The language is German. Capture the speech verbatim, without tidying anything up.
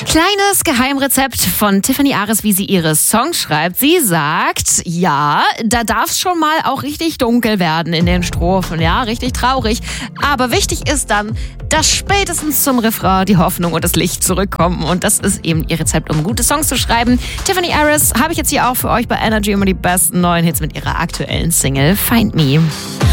Kleines Geheimrezept von Tiffany Ares, wie sie ihre Songs schreibt. Sie sagt, ja, da darf es schon mal auch richtig dunkel werden in den Strophen, ja, richtig traurig. Aber wichtig ist dann, dass spätestens zum Refrain die Hoffnung und das Licht zurückkommen. Und das ist eben ihr Rezept, um gute Songs zu schreiben. Tiffany Ares habe ich jetzt hier auch für euch bei Energy immer die besten neuen Hits mit ihrer aktuellen Single Find Me.